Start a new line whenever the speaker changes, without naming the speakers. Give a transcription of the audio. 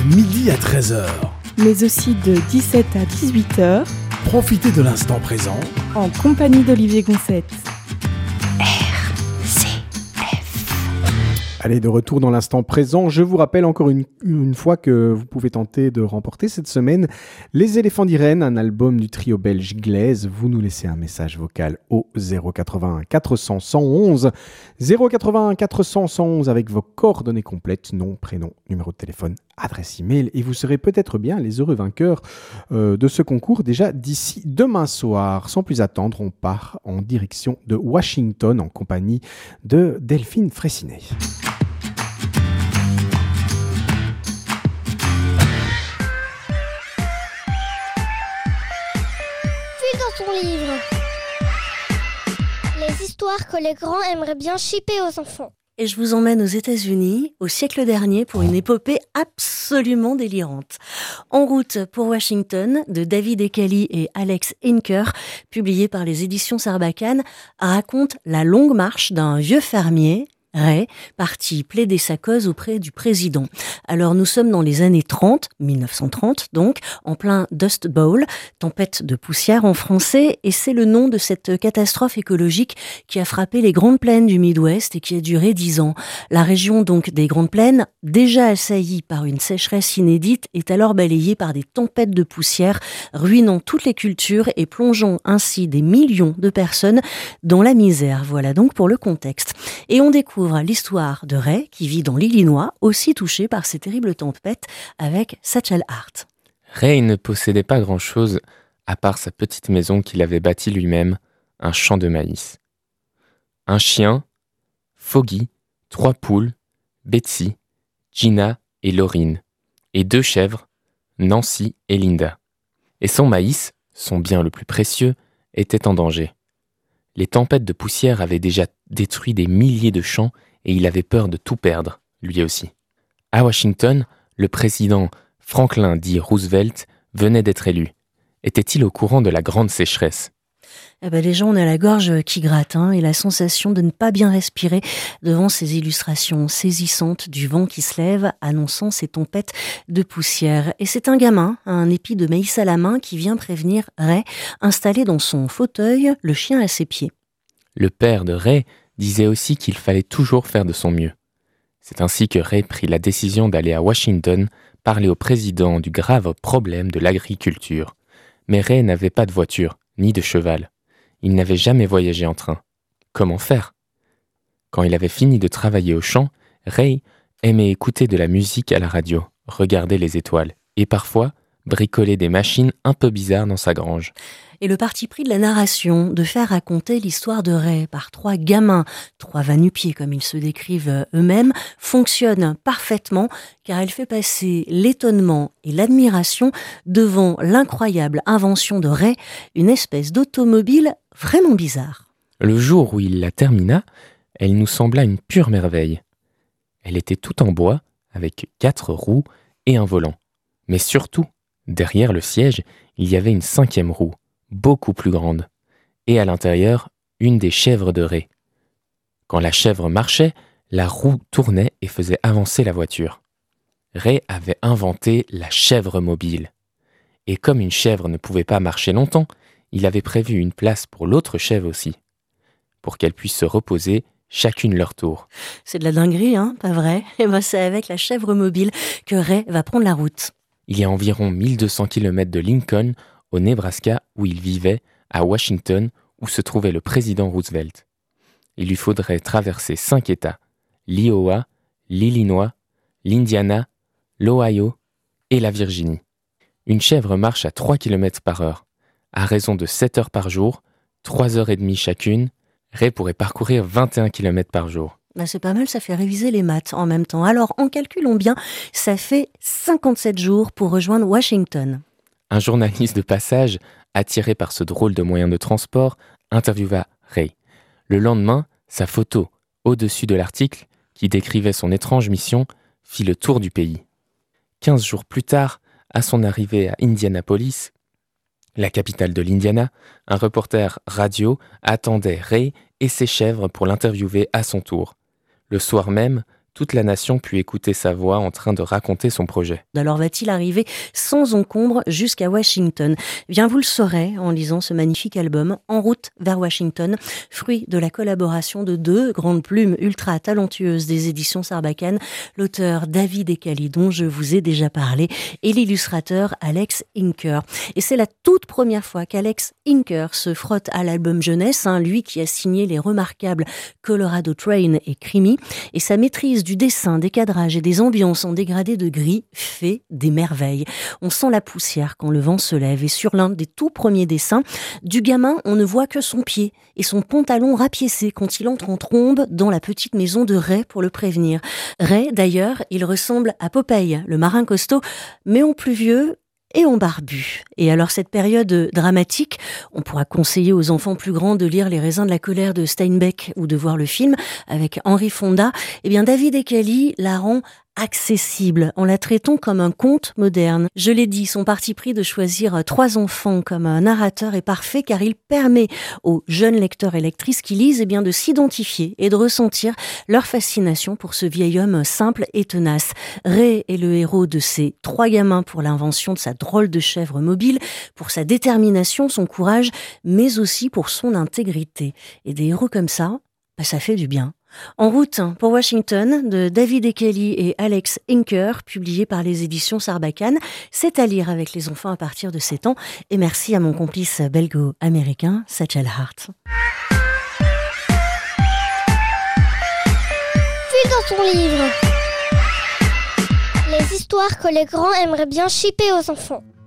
midi à 13h.
Mais aussi de 17 à 18h.
Profitez de l'instant présent
en compagnie d'Olivier Gonçette.
Allez, de retour dans l'instant présent. Je vous rappelle encore une fois que vous pouvez tenter de remporter cette semaine Les Éléphants d'Irène, un album du trio belge Glaise. Vous nous laissez un message vocal au 081 400 111. 081 400 111 avec vos coordonnées complètes, nom, prénom, numéro de téléphone, adresse email. Et vous serez peut-être bien les heureux vainqueurs de ce concours déjà d'ici demain soir. Sans plus attendre, on part en direction de Washington en compagnie de Delphine Fraissinet.
Ton livre. Les histoires que les grands aimeraient bien shipper aux enfants.
Et je vous emmène aux États-Unis, au siècle dernier, pour une épopée absolument délirante. En route pour Washington, de David Ecali et Alex Inker, publié par les éditions Sarbacane, raconte la longue marche d'un vieux fermier, Ray, parti plaider sa cause auprès du président. Alors nous sommes dans les années 30, 1930 donc, en plein Dust Bowl, tempête de poussière en français, et c'est le nom de cette catastrophe écologique qui a frappé les Grandes Plaines du Midwest et qui a duré 10 ans. La région donc des Grandes Plaines, déjà assaillie par une sécheresse inédite, est alors balayée par des tempêtes de poussière, ruinant toutes les cultures et plongeant ainsi des millions de personnes dans la misère. Voilà donc pour le contexte. Et on découvre l'histoire de Ray, qui vit dans l'Illinois, aussi touché par ces terribles tempêtes, avec Satchel Hart.
Ray ne possédait pas grand-chose, à part sa petite maison qu'il avait bâtie lui-même, un champ de maïs. Un chien, Foggy, 3 poules, Betsy, Gina et Laurine, et 2 chèvres, Nancy et Linda. Et son maïs, son bien le plus précieux, était en danger. Les tempêtes de poussière avaient déjà détruit des milliers de champs et il avait peur de tout perdre, lui aussi. À Washington, le président Franklin D. Roosevelt venait d'être élu. Était-il au courant de la grande sécheresse ?
Les gens, on a la gorge qui gratte et la sensation de ne pas bien respirer devant ces illustrations saisissantes du vent qui se lève, annonçant ces tempêtes de poussière. Et c'est un gamin, un épi de maïs à la main, qui vient prévenir Ray, installé dans son fauteuil, le chien à ses pieds.
Le père de Ray disait aussi qu'il fallait toujours faire de son mieux. C'est ainsi que Ray prit la décision d'aller à Washington parler au président du grave problème de l'agriculture. Mais Ray n'avait pas de voiture, ni de cheval. Il n'avait jamais voyagé en train. Comment faire ? Quand il avait fini de travailler au champ, Ray aimait écouter de la musique à la radio, regarder les étoiles et parfois bricoler des machines un peu bizarres dans sa grange.
Et le parti pris de la narration, de faire raconter l'histoire de Ray par 3 gamins, 3 va-nu-pieds comme ils se décrivent eux-mêmes, fonctionne parfaitement car elle fait passer l'étonnement et l'admiration devant l'incroyable invention de Ray, une espèce d'automobile vraiment bizarre.
Le jour où il la termina, elle nous sembla une pure merveille. Elle était toute en bois, avec 4 roues et un volant. Mais surtout, derrière le siège, il y avait une 5e roue, beaucoup plus grande, et à l'intérieur, une des chèvres de Ray. Quand la chèvre marchait, la roue tournait et faisait avancer la voiture. Ray avait inventé la chèvre mobile. Et comme une chèvre ne pouvait pas marcher longtemps, il avait prévu une place pour l'autre chèvre aussi, pour qu'elles puissent se reposer chacune leur tour.
C'est de la dinguerie, pas vrai ? C'est avec la chèvre mobile que Ray va prendre la route.
Il y a environ 1200 km de Lincoln, au Nebraska, où il vivait, à Washington, où se trouvait le président Roosevelt. Il lui faudrait traverser 5 États, l'Iowa, l'Illinois, l'Indiana, l'Ohio et la Virginie. Une chèvre marche à 3 km par heure. À raison de 7 heures par jour, 3 heures et demie chacune, Ray pourrait parcourir 21 km par jour.
C'est pas mal, ça fait réviser les maths en même temps. Alors, en calculons bien, ça fait 57 jours pour rejoindre Washington.
Un journaliste de passage, attiré par ce drôle de moyen de transport, interviewa Ray. Le lendemain, sa photo, au-dessus de l'article, qui décrivait son étrange mission, fit le tour du pays. 15 jours plus tard, à son arrivée à Indianapolis, la capitale de l'Indiana, un reporter radio attendait Ray et ses chèvres pour l'interviewer à son tour. Le soir même, toute la nation put écouter sa voix en train de raconter son projet.
Alors va-t-il arriver sans encombre jusqu'à Washington ? Eh bien, vous le saurez en lisant ce magnifique album En route vers Washington, fruit de la collaboration de 2 grandes plumes ultra talentueuses des éditions Sarbacane, l'auteur David Ekali, dont je vous ai déjà parlé, et l'illustrateur Alex Inker. Et c'est la toute première fois qu'Alex Inker se frotte à l'album jeunesse, lui qui a signé les remarquables Colorado Train et Creamy, et sa maîtrise du dessin, des cadrages et des ambiances en dégradé de gris fait des merveilles. On sent la poussière quand le vent se lève, et sur l'un des tout premiers dessins, du gamin, on ne voit que son pied et son pantalon rapiécé quand il entre en trombe dans la petite maison de Ray pour le prévenir. Ray, d'ailleurs, il ressemble à Popeye, le marin costaud, mais en plus vieux et en barbu. Et alors cette période dramatique, on pourra conseiller aux enfants plus grands de lire Les raisins de la colère de Steinbeck ou de voir le film avec Henry Fonda. Eh bien David Ekali la rend accessible en la traitant comme un conte moderne. Je l'ai dit, son parti pris de choisir 3 enfants comme un narrateur est parfait car il permet aux jeunes lecteurs et lectrices qui lisent de s'identifier et de ressentir leur fascination pour ce vieil homme simple et tenace. Ray est le héros de ces 3 gamins pour l'invention de sa drôle de chèvre mobile, pour sa détermination, son courage, mais aussi pour son intégrité. Et des héros comme ça, ça fait du bien. En route pour Washington, de David Ekali et Alex Inker, publié par les éditions Sarbacane. C'est à lire avec les enfants à partir de 7 ans. Et merci à mon complice belgo-américain, Satchel Hart.
File dans ton livre. Les histoires que les grands aimeraient bien shipper aux enfants.